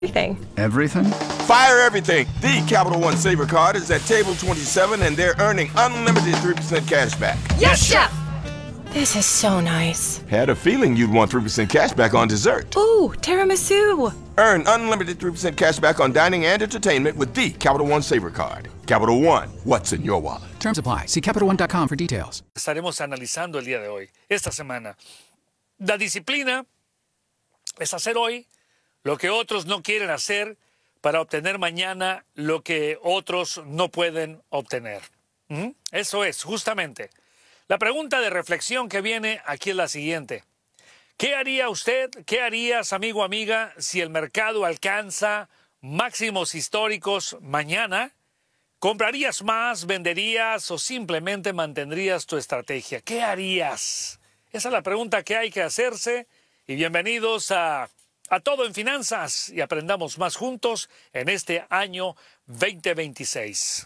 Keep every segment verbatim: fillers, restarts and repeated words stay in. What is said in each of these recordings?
Everything. Everything? Fire everything. The Capital One Saver Card is at table twenty-seven, and they're earning unlimited three percent cash back. Yes, Chef! This is so nice. Had a feeling you'd want three percent cash back on dessert. Ooh, tiramisu. Earn unlimited three percent cash back on dining and entertainment with the Capital One Saver Card. Capital One, what's in your wallet? Terms apply. See Capital One dot com for details. Estaremos analizando el día de hoy, esta semana. La disciplina es hacer hoy lo que otros no quieren hacer para obtener mañana lo que otros no pueden obtener. ¿Mm? Eso es, justamente. La pregunta de reflexión que viene aquí es la siguiente. ¿Qué haría usted, qué harías, amigo o amiga, si el mercado alcanza máximos históricos mañana? ¿Comprarías más, venderías o simplemente mantendrías tu estrategia? ¿Qué harías? Esa es la pregunta que hay que hacerse. Y bienvenidos a, a Todo en Finanzas y aprendamos más juntos en este año veinte veintiséis.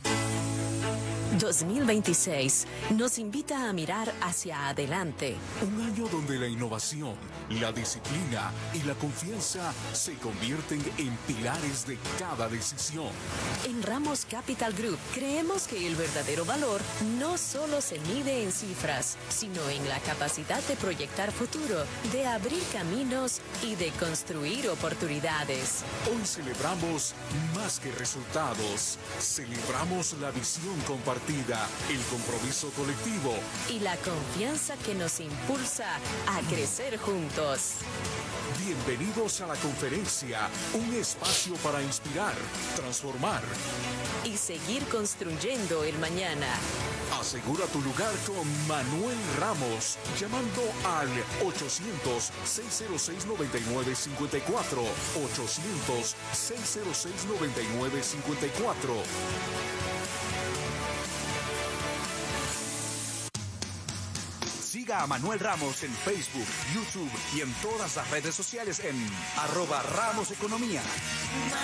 dos mil veintiséis nos invita a mirar hacia adelante. Un año donde la innovación, la disciplina y la confianza se convierten en pilares de cada decisión. En Ramos Capital Group creemos que el verdadero valor no solo se mide en cifras, sino en la capacidad de proyectar futuro, de abrir caminos y de construir oportunidades. Hoy celebramos más que resultados. Celebramos la visión compartida, el compromiso colectivo y la confianza que nos impulsa a crecer juntos. Bienvenidos a la conferencia, un espacio para inspirar, transformar y seguir construyendo el mañana. Asegura tu lugar con Manuel Ramos, llamando al ochocientos, seiscientos seis, noventa y nueve cincuenta y cuatro, ochocientos, seiscientos seis, noventa y nueve cincuenta y cuatro. Siga a Manuel Ramos en Facebook, YouTube y en todas las redes sociales en arroba Ramos Economía.